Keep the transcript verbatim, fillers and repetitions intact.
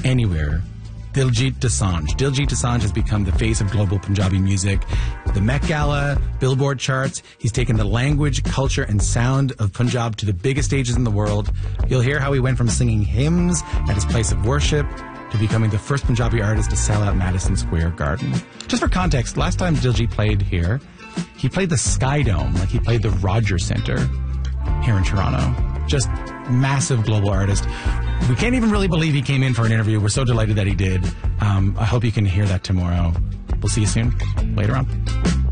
anywhere, Diljit Dosanjh. Diljit Dosanjh has become the face of global Punjabi music. The Met Gala, Billboard charts. He's taken the language, culture, and sound of Punjab to the biggest stages in the world. You'll hear how he went from singing hymns at his place of worship to becoming the first Punjabi artist to sell out Madison Square Garden. Just for context, last time Diljit played here, he played the Sky Dome, like he played the Rogers Centre here in Toronto. Just massive global artist. We can't even really believe he came in for an interview. We're so delighted that he did. Um, I hope you can hear that tomorrow. We'll see you soon. Later on.